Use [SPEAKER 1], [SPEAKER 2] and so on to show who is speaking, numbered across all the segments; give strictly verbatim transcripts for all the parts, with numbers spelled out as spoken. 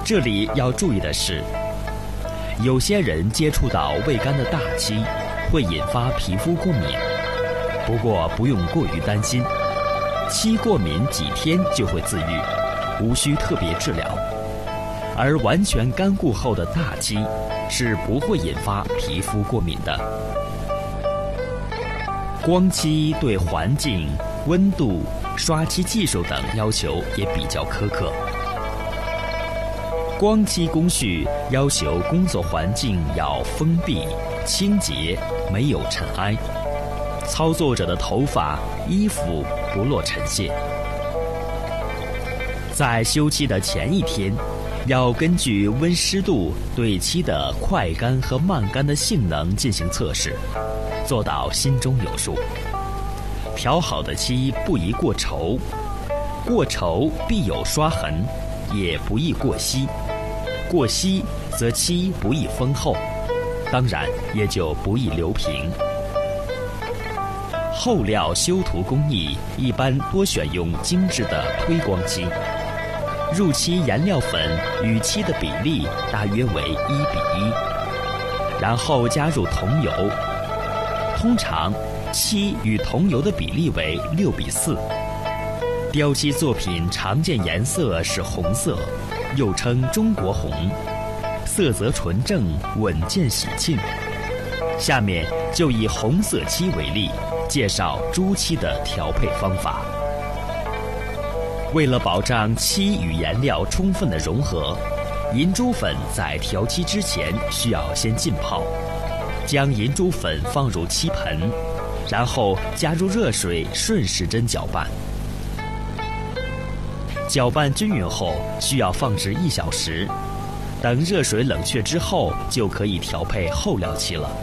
[SPEAKER 1] 这里要注意的是，有些人接触到未干的大漆，会引发皮肤过敏。不过不用过于担心，漆过敏几天就会自愈，无需特别治疗。而完全干固后的大漆是不会引发皮肤过敏的。光漆对环境、温度、刷漆技术等要求也比较苛刻。光漆工序要求工作环境要封闭、清洁，没有尘埃，操作者的头发、衣服不落尘屑。在修漆的前一天，要根据温湿度对漆的快干和慢干的性能进行测试，做到心中有数。调好的漆不宜过稠，过稠必有刷痕，也不宜过稀，过稀则漆不易丰厚，当然也就不易留平。厚料修涂工艺一般多选用精致的推光漆，入漆颜料粉与漆的比例大约为一比一，然后加入桐油，通常漆与桐油的比例为六比四。雕漆作品常见颜色是红色，又称中国红，色泽纯正，稳健喜庆。下面就以红色漆为例，介绍朱漆的调配方法。为了保障漆与颜料充分的融合，银珠粉在调漆之前需要先浸泡，将银珠粉放入漆盆，然后加入热水顺时针搅拌。搅拌均匀后需要放置一小时，等热水冷却之后就可以调配厚料漆了。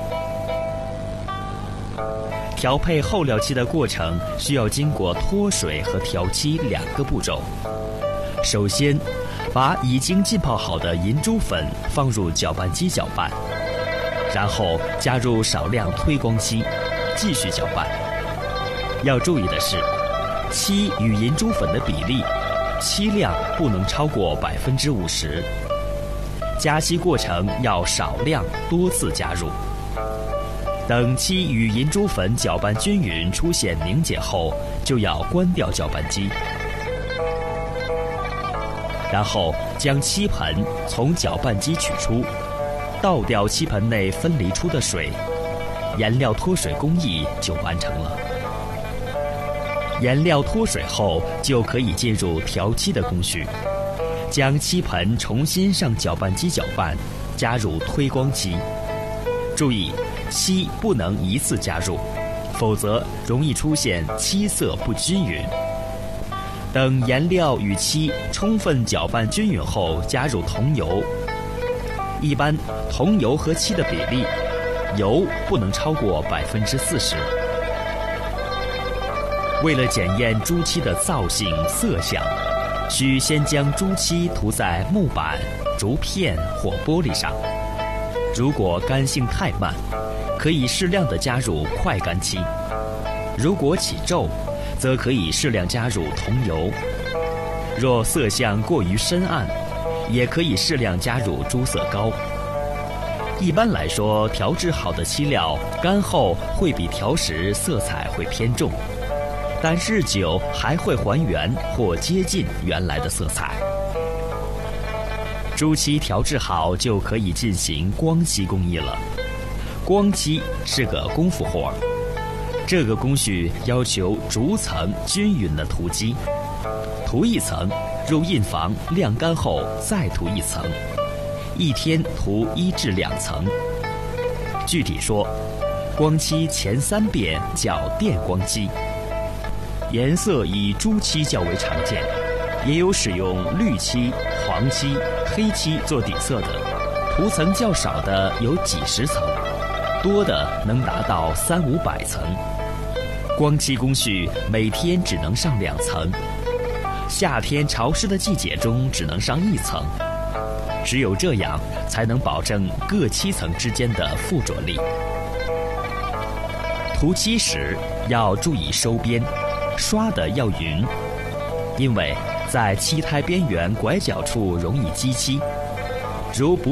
[SPEAKER 1] 调配厚料漆的过程需要经过脱水和调漆两个步骤。首先，把已经浸泡好的银珠粉放入搅拌机搅拌，然后加入少量推光漆，继续搅拌。要注意的是，漆与银珠粉的比例，漆量不能超过百分之五十。加漆过程要少量多次加入。等漆与银珠粉搅拌均匀，出现凝结后，就要关掉搅拌机，然后将漆盆从搅拌机取出，倒掉漆盆内分离出的水，颜料脱水工艺就完成了。颜料脱水后，就可以进入调漆的工序，将漆盆重新上搅拌机搅拌，加入推光漆。注意，漆不能一次加入，否则容易出现漆色不均匀。等颜料与漆充分搅拌均匀后，加入桐油。一般桐油和漆的比例，油不能超过百分之四十。为了检验朱漆的造型色相，需先将朱漆涂在木板、竹片或玻璃上。如果干性太慢，可以适量的加入快干漆；如果起皱，则可以适量加入桐油。若色相过于深暗，也可以适量加入朱色膏。一般来说，调制好的漆料干后会比调时色彩会偏重，但日久还会还原或接近原来的色彩。朱漆调制好就可以进行光漆工艺了。光漆是个功夫活儿，这个工序要求逐层均匀的涂漆，涂一层，入印房晾干后再涂一层，一天涂一至两层。具体说，光漆前三遍叫电光漆，颜色以朱漆较为常见，也有使用绿漆、黄漆、黑漆做底色的，涂层较少的有几十层，多的能达到三五百层。光漆工序每天只能上两层，夏天潮湿的季节中只能上一层，只有这样才能保证各漆层之间的附着力。涂漆时要注意收边，刷的要匀，因为在漆胎边缘拐角处容易积漆，如不